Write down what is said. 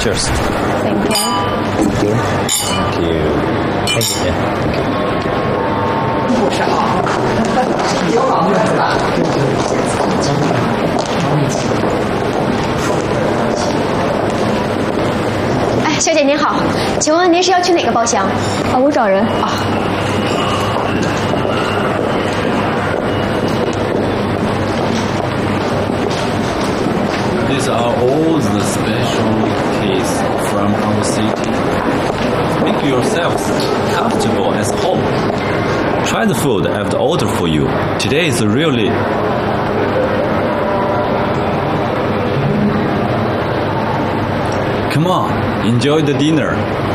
Cheers. Thank you. Thank you. Thank you. Thank you. Yeah. 哎，小姐您好，请问您是要去哪个包厢？ 啊，我找人啊。 These are all the special case from our city. Make yourselves comfortable as home. Try the food I have ordered for you. Today is really... Come on, enjoy the dinner.